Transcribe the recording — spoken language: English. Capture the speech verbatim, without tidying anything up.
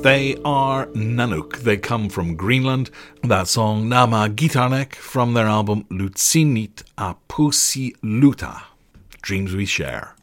They are Nanook. They come from Greenland. That song, Nama Gitarnek, from their album Lutsinit a Pusi Luta, Dreams We Share.